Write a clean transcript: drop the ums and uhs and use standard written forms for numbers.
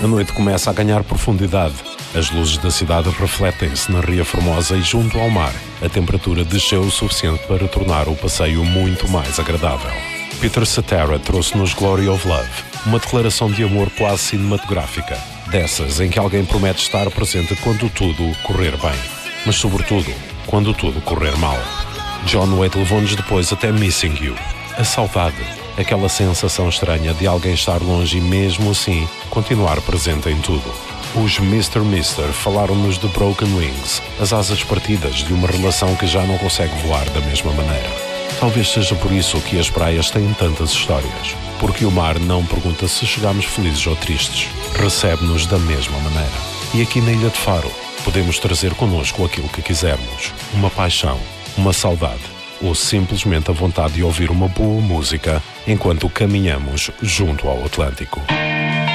A noite começa a ganhar profundidade. As luzes da cidade refletem-se na Ria Formosa e junto ao mar, a temperatura desceu o suficiente para tornar o passeio muito mais agradável. Peter Cetera trouxe-nos Glory of Love, uma declaração de amor quase cinematográfica, dessas em que alguém promete estar presente quando tudo correr bem, mas sobretudo quando tudo correr mal. John Waite levou-nos depois até Missing You, a saudade, aquela sensação estranha de alguém estar longe e mesmo assim continuar presente em tudo. Os Mr. Mister falaram-nos de Broken Wings, as asas partidas de uma relação que já não consegue voar da mesma maneira. Talvez seja por isso que as praias têm tantas histórias, porque o mar não pergunta se chegamos felizes ou tristes, recebe-nos da mesma maneira. E aqui na Ilha de Faro, podemos trazer connosco aquilo que quisermos, uma paixão, uma saudade, ou simplesmente a vontade de ouvir uma boa música enquanto caminhamos junto ao Atlântico.